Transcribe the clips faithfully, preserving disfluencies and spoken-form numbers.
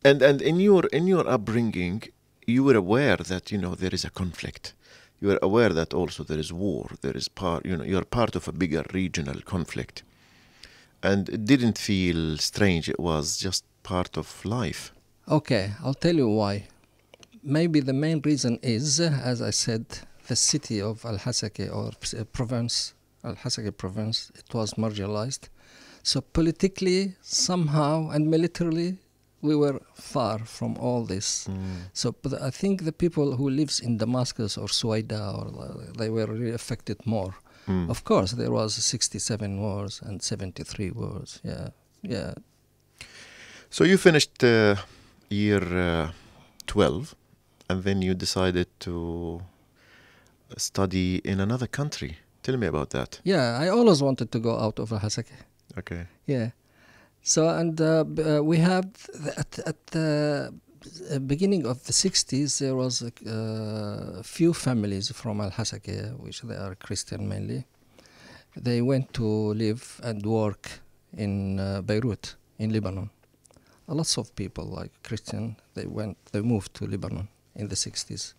And and in your in your upbringing, you were aware that you know there is a conflict. You were aware that also there is war. There is part. You know, you're part of a bigger regional conflict, and it didn't feel strange. It was just part of life. Okay, I'll tell you why. Maybe the main reason is, uh, as I said, the city of Al-Hasaka or uh, province, Al-Hasaka province, it was marginalized. So politically, somehow, and militarily, we were far from all this. Mm. So but I think the people who lives in Damascus or Suwaida, or uh, they were really affected more. Mm. Of course, there was sixty-seven wars and seventy-three wars. Yeah, yeah. So you finished uh, year uh, twelve, and then you decided to study in another country. Tell me about that. Yeah, I always wanted to go out of Al-Hasaka. Okay. Yeah. So, and uh, b- uh, we had, th- at, at the uh, beginning of the sixties, there was a uh, few families from Al-Hasaka, which they are Christian mainly. They went to live and work in uh, Beirut, in Lebanon. Uh, lots of people, like Christian, they went, they moved to Lebanon in the sixties.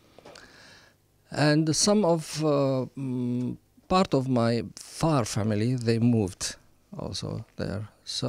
And some of, uh, mm, part of my far family, they moved also there.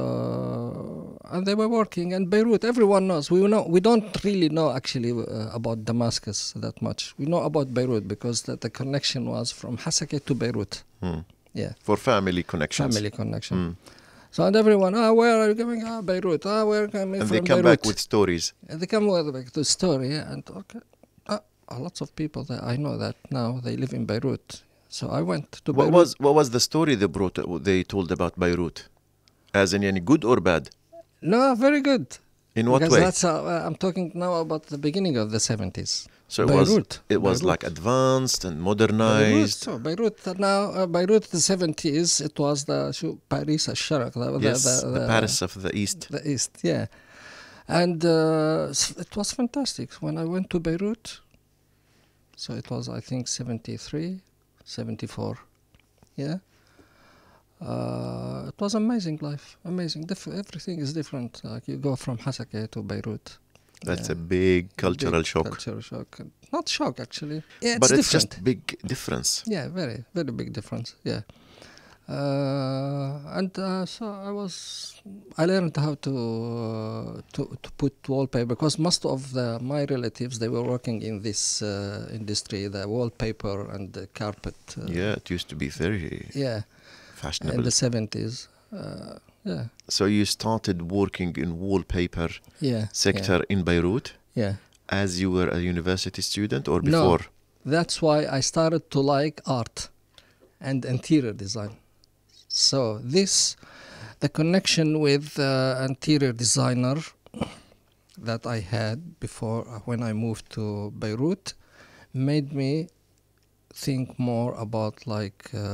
So, and they were working, and Beirut, everyone knows. We know, we don't really know actually uh, about Damascus that much. We know about Beirut because that the connection was from Hasaka to Beirut. Hmm. Yeah, For family connections. family connection. Hmm. So, and everyone, ah, where are you going? Ah, Beirut. Ah, where are you coming And from? they come Beirut. back with stories. And they come with back to the story, yeah, and okay, ah, ah, lots of people that I know that now they live in Beirut. So I went to What Beirut. was what was the story they brought? They told about Beirut, as in any good or bad? No, very good. In what because way? That's how, uh, I'm talking now about the beginning of the seventies. So it was Beirut. it was Beirut. like advanced and Beirut, modernized. so Beirut uh, now, uh, Beirut the seventies, it was the شو, Paris الشرق, the, Yes, the, the, Paris of the East. the East, yeah. And uh, s- it was fantastic when I went to Beirut. So it was, I think, seventy-three, seventy-four, yeah. Uh, it was amazing life, amazing. Dif- everything is different. Like you go from Hasaka to Beirut. That's Yeah. a big cultural Big shock. Cultural shock. Not shock, actually. Yeah, it's but it's different. just big difference. Yeah, very, very big difference. Yeah. Uh, and uh, so I was, I learned how to uh, to to put wallpaper because most of the my relatives they were working in this uh, industry, the wallpaper and the carpet. Uh, Yeah, it used to be very Yeah, in fashionable. the seventies. Uh, yeah, So you started working in wallpaper yeah. sector in Beirut Yeah. yeah. as you were a university student or No. before? That's why I started to like art and interior design. So this, the connection with uh, interior designer that I had before uh, when I moved to Beirut made me think more about like uh,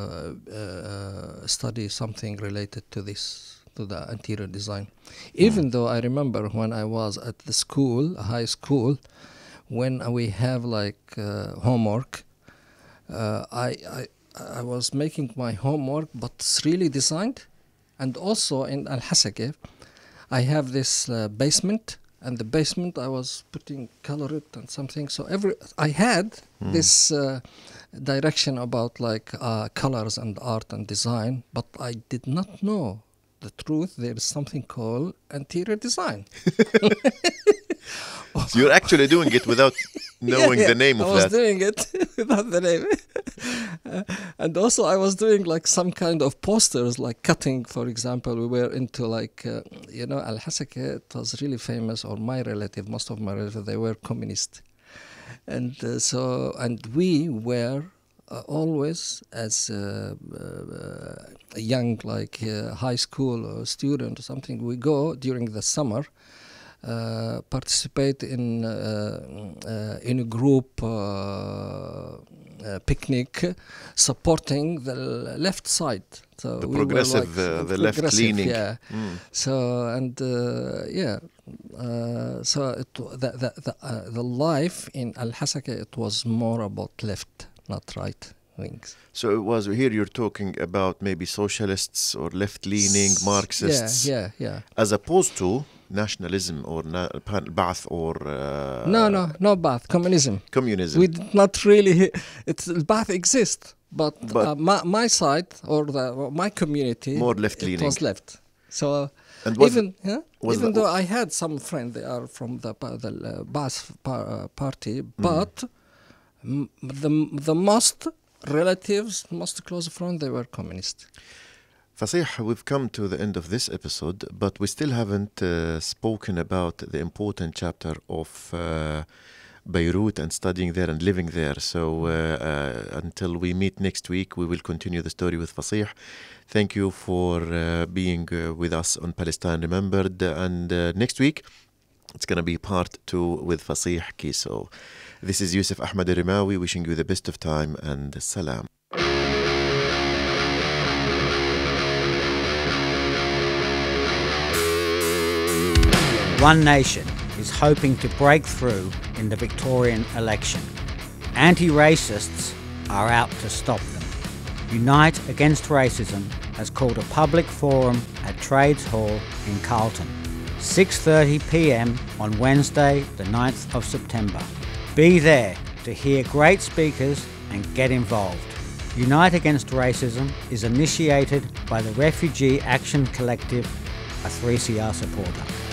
uh, study something related to this, to the interior design. Even though I remember when I was at the school, high school, when we have like uh, homework, uh, I, I I was making my homework, but it's really designed. And also in Al-Hasaka, I have this uh, basement, and the basement I was putting color it and something. So every I had Mm. this uh, direction about like uh, colors and art and design, but I did not know the truth. There is something called interior design. So you're actually doing it without knowing Yeah, the name I of was that. doing it without the name. Uh, and also I was doing like some kind of posters, like cutting, for example. We were into like, uh, you know, Al-Hasaka, it was really famous, or my relative, most of my relatives, they were communist. And uh, so, and we were uh, always, as uh, uh, a young, like uh, high school or student or something, we go during the summer, uh, participate in uh, uh, in a group uh, uh, picnic, supporting the left side. So The we were progressive, like, uh, uh, the left progressive, leaning. yeah. Mm. So and uh, yeah, uh, so it, w- the the the, uh, the life in Al-Hasaka, it was more about left, not right wings. So it was here you're talking about maybe socialists or left-leaning S- Marxists, Yeah, yeah, yeah. as opposed to nationalism or na- Ba'ath or uh, no, no, no Ba'ath, communism. communism. We did not really. It's Ba'ath exists, but, But- uh, my, my side or the my community More left-leaning. It was left. So And was even huh? was even the- though I had some friends, they are from the pa- the uh, Ba'ath par- uh, party, Mm. but m- the the most relatives, most close friends, they were communist. Fasih, we've come to the end of this episode, but we still haven't uh, spoken about the important chapter of uh, Beirut and studying there and living there. So uh, uh, until we meet next week, we will continue the story with Fasih. Thank you for uh, being uh, with us on Palestine Remembered. And uh, next week, it's going to be part two with Fasih Kiso. This is Yusuf Ahmed Rimawi wishing you the best of time and salam. One Nation is hoping to break through in the Victorian election. Anti-racists are out to stop them. Unite Against Racism has called a public forum at Trades Hall in Carlton, six thirty p m on Wednesday the ninth of September. Be there to hear great speakers and get involved. Unite Against Racism is initiated by the Refugee Action Collective, a three C R supporter.